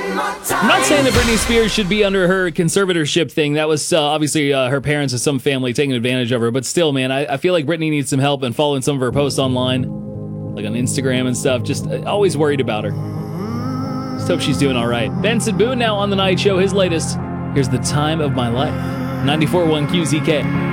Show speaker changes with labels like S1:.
S1: I'm not saying that Britney Spears should be under her conservatorship thing. That was obviously her parents or some family taking advantage of her. But still, man, I feel like Britney needs some help and following some of her posts online, like on Instagram and stuff. Just always worried about her. Just hope she's doing all right. Benson Boone now on The Night Show. His latest, here's The Time of My Life. 94.1 QZK.